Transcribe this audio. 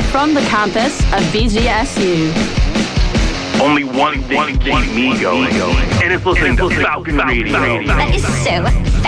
From the campus of VGSU. Only one thing keeps me going, and it's listening to Falcon Radio. That is so